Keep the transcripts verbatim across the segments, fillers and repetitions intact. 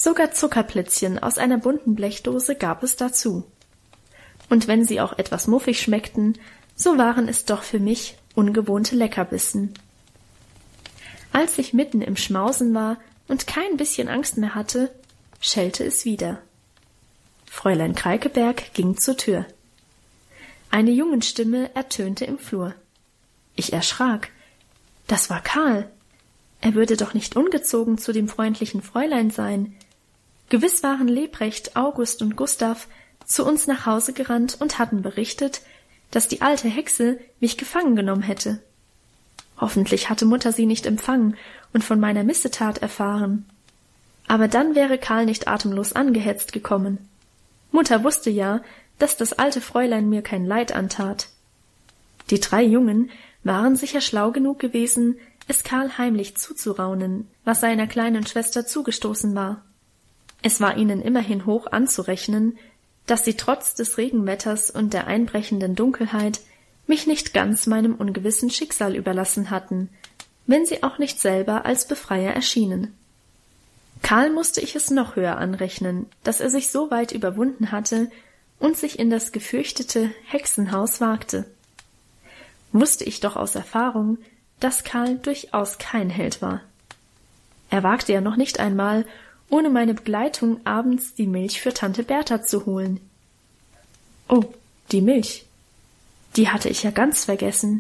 Sogar Zuckerplätzchen aus einer bunten Blechdose gab es dazu. Und wenn sie auch etwas muffig schmeckten, so waren es doch für mich ungewohnte Leckerbissen. Als ich mitten im Schmausen war und kein bisschen Angst mehr hatte, schellte es wieder. Fräulein Kreikeberg ging zur Tür. Eine Jungenstimme ertönte im Flur. Ich erschrak. Das war Karl. Er würde doch nicht ungezogen zu dem freundlichen Fräulein sein. Gewiss waren Lebrecht, August und Gustav zu uns nach Hause gerannt und hatten berichtet, dass die alte Hexe mich gefangen genommen hätte. Hoffentlich hatte Mutter sie nicht empfangen und von meiner Missetat erfahren. Aber dann wäre Karl nicht atemlos angehetzt gekommen. Mutter wusste ja, dass das alte Fräulein mir kein Leid antat. Die drei Jungen waren sicher schlau genug gewesen, es Karl heimlich zuzuraunen, was seiner kleinen Schwester zugestoßen war. Es war ihnen immerhin hoch anzurechnen, dass sie trotz des Regenwetters und der einbrechenden Dunkelheit mich nicht ganz meinem ungewissen Schicksal überlassen hatten, wenn sie auch nicht selber als Befreier erschienen. Karl musste ich es noch höher anrechnen, dass er sich so weit überwunden hatte und sich in das gefürchtete Hexenhaus wagte. Wusste ich doch aus Erfahrung, dass Karl durchaus kein Held war. Er wagte ja noch nicht einmal, ohne meine Begleitung abends die Milch für Tante Bertha zu holen. Oh, die Milch. Die hatte ich ja ganz vergessen.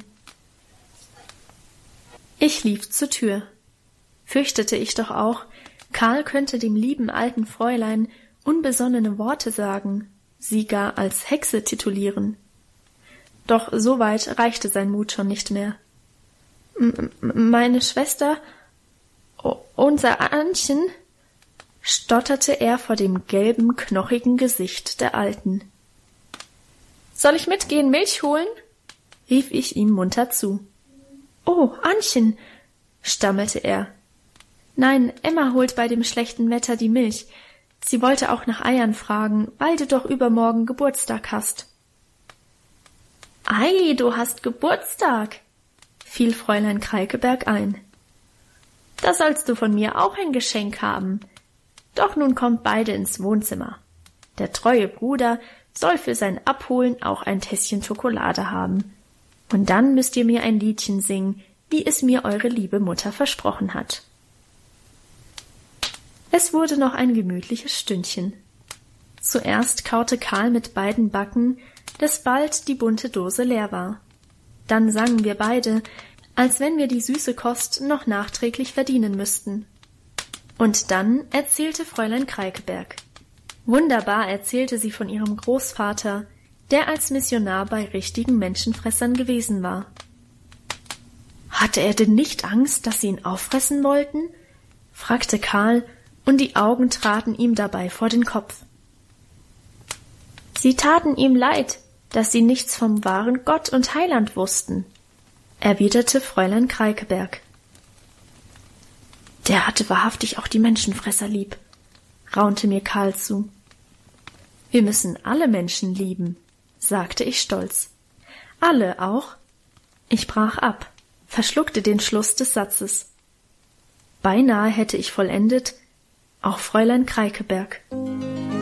Ich lief zur Tür. Fürchtete ich doch auch, Karl könnte dem lieben alten Fräulein unbesonnene Worte sagen, sie gar als Hexe titulieren. Doch so weit reichte sein Mut schon nicht mehr. M- meine Schwester, o- unser Annchen, stotterte er vor dem gelben, knochigen Gesicht der Alten. »Soll ich mitgehen, Milch holen?« rief ich ihm munter zu. »Oh, Annchen«, stammelte er. »Nein, Emma holt bei dem schlechten Wetter die Milch. Sie wollte auch nach Eiern fragen, weil du doch übermorgen Geburtstag hast.« »Ei, du hast Geburtstag«, fiel Fräulein Kreikeberg ein. »Da sollst du von mir auch ein Geschenk haben. Doch nun kommt beide ins Wohnzimmer. Der treue Bruder soll für sein Abholen auch ein Tässchen Schokolade haben. Und dann müsst ihr mir ein Liedchen singen, wie es mir eure liebe Mutter versprochen hat.« Es wurde noch ein gemütliches Stündchen. Zuerst kaute Karl mit beiden Backen, dass bald die bunte Dose leer war. Dann sangen wir beide, als wenn wir die süße Kost noch nachträglich verdienen müssten. Und dann erzählte Fräulein Kreikeberg. Wunderbar erzählte sie von ihrem Großvater, der als Missionar bei richtigen Menschenfressern gewesen war. »Hatte er denn nicht Angst, dass sie ihn auffressen wollten?« fragte Karl, und die Augen traten ihm dabei vor den Kopf. »Sie taten ihm leid, dass sie nichts vom wahren Gott und Heiland wussten«, erwiderte Fräulein Kreikeberg. »Der hatte wahrhaftig auch die Menschenfresser lieb«, raunte mir Karl zu. »Wir müssen alle Menschen lieben«, sagte ich stolz. »Alle auch?« Ich brach ab, verschluckte den Schluss des Satzes. Beinahe hätte ich vollendet, auch Fräulein Kreikeberg.